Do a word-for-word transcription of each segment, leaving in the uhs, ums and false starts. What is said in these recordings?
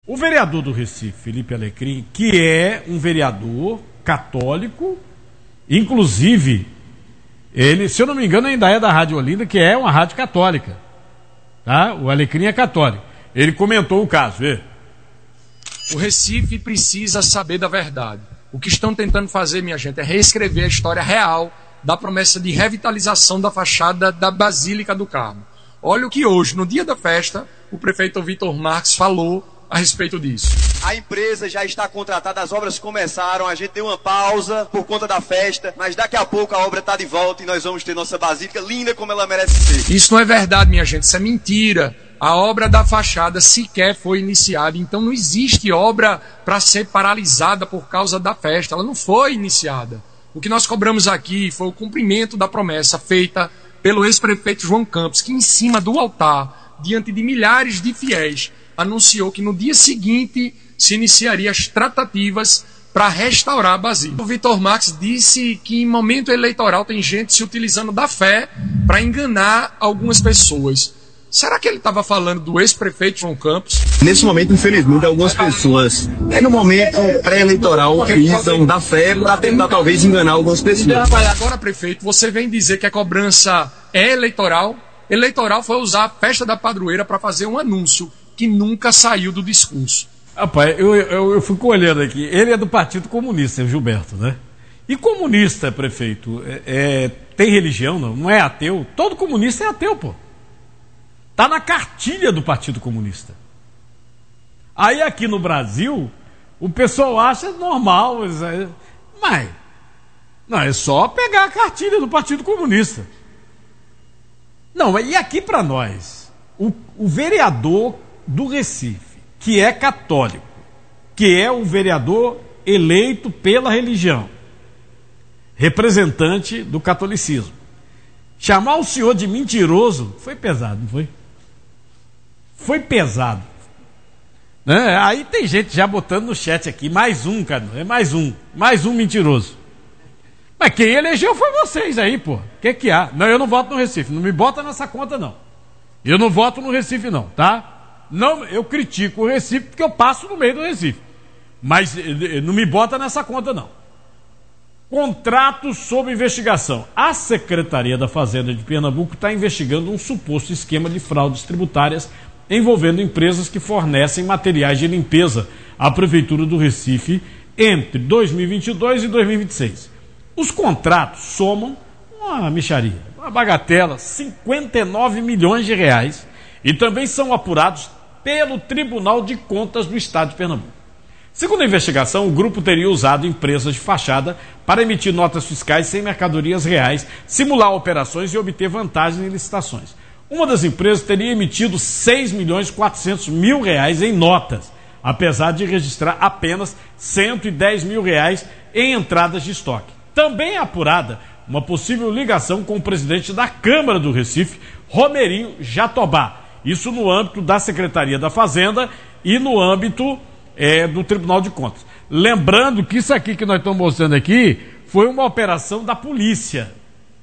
O vereador do Recife, Felipe Alecrim, que é um vereador católico, inclusive, ele, se eu não me engano, ainda é da Rádio Olinda, que é uma rádio católica. Tá? O Alecrim é católico. Ele comentou o caso. Vê. O Recife precisa saber da verdade. O que estão tentando fazer, minha gente, é reescrever a história real da promessa de revitalização da fachada da Basílica do Carmo. Olha o que hoje, no dia da festa, o prefeito Vitor Marques falou a respeito disso. A empresa já está contratada, as obras começaram, a gente deu uma pausa por conta da festa, mas daqui a pouco a obra está de volta e nós vamos ter nossa basílica linda como ela merece ser. Isso não é verdade, minha gente, isso é mentira. A obra da fachada sequer foi iniciada, então não existe obra para ser paralisada por causa da festa, ela não foi iniciada. O que nós cobramos aqui foi o cumprimento da promessa feita pelo ex-prefeito João Campos, que em cima do altar, diante de milhares de fiéis, anunciou que no dia seguinte se iniciaria as tratativas para restaurar a Basílica. O Vitor Marques disse que em momento eleitoral tem gente se utilizando da fé para enganar algumas pessoas. Será que ele estava falando do ex-prefeito João Campos? Nesse momento, infelizmente, algumas pessoas, é no momento pré-eleitoral, utilizam da fé para tentar talvez enganar algumas pessoas. Agora, prefeito, você vem dizer que a cobrança é eleitoral? Eleitoral foi usar a festa da padroeira para fazer um anúncio que nunca saiu do discurso. Rapaz, eu, eu, eu fico olhando aqui. Ele é do Partido Comunista, Gilberto, né? E comunista, prefeito, é, é, tem religião, não? Não é ateu? Todo comunista é ateu, pô. Tá na cartilha do Partido Comunista. Aí aqui no Brasil, o pessoal acha normal, mas não, é só pegar a cartilha do Partido Comunista. Não, e aqui para nós, o, o vereador do Recife, que é católico, que é o vereador eleito pela religião, representante do catolicismo, chamar o senhor de mentiroso foi pesado, não foi? Foi pesado. Né? Aí tem gente já botando no chat aqui, mais um, cara, é mais um, mais um mentiroso. Mas quem elegeu foi vocês aí, pô. O que que há? Não, eu não voto no Recife, não me bota nessa conta, não. Eu não voto no Recife, não, tá? Não, eu critico o Recife porque eu passo no meio do Recife. Mas não me bota nessa conta, não. Contratos sob investigação. A Secretaria da Fazenda de Pernambuco está investigando um suposto esquema de fraudes tributárias envolvendo empresas que fornecem materiais de limpeza à Prefeitura do Recife entre dois mil e vinte e dois e dois mil e vinte e seis. Os contratos somam uma mixaria, uma bagatela, cinquenta e nove milhões de reais, e também são apurados pelo Tribunal de Contas do Estado de Pernambuco. Segundo a investigação, o grupo teria usado empresas de fachada para emitir notas fiscais sem mercadorias reais, simular operações e obter vantagens em licitações. Uma das empresas teria emitido seis milhões e quatrocentos mil reais em notas, apesar de registrar apenas cento e dez mil reais em entradas de estoque. Também é apurada uma possível ligação com o presidente da Câmara do Recife, Romerinho Jatobá. Isso no âmbito da Secretaria da Fazenda e no âmbito é, do Tribunal de Contas. Lembrando que isso aqui que nós estamos mostrando aqui foi uma operação da polícia,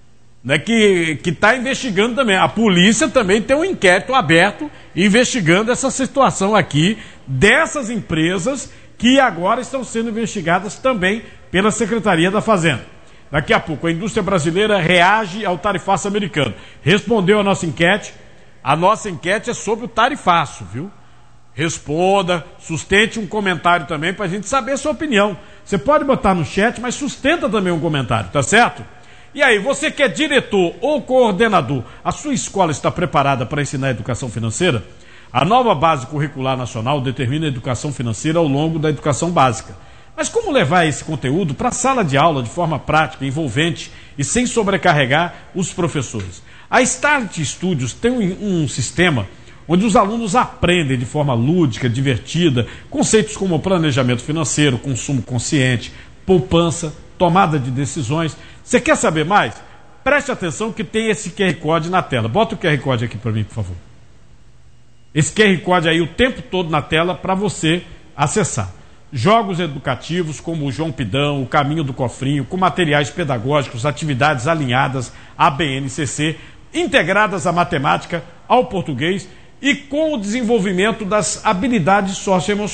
né, que está investigando também. A polícia também tem um inquérito aberto investigando essa situação aqui dessas empresas que agora estão sendo investigadas também pela Secretaria da Fazenda. Daqui a pouco a indústria brasileira reage ao tarifaço americano. Respondeu a nossa enquete. A nossa enquete é sobre o tarifaço, viu? Responda, sustente um comentário também para a gente saber a sua opinião. Você pode botar no chat, mas sustenta também um comentário, tá certo? E aí, você que é diretor ou coordenador, a sua escola está preparada para ensinar educação financeira? A nova Base Curricular Nacional determina a educação financeira ao longo da educação básica. Mas como levar esse conteúdo para a sala de aula de forma prática, envolvente e sem sobrecarregar os professores? A Start Studios tem um, um sistema onde os alunos aprendem de forma lúdica, divertida, conceitos como planejamento financeiro, consumo consciente, poupança, tomada de decisões. Você quer saber mais? Preste atenção que tem esse Q R Code na tela. Bota o Q R Code aqui para mim, por favor. Esse Q R Code aí o tempo todo na tela para você acessar. Jogos educativos como o João Pidão, o Caminho do Cofrinho, com materiais pedagógicos, atividades alinhadas à B N C C, integradas à matemática, ao português e com o desenvolvimento das habilidades socioemocionais.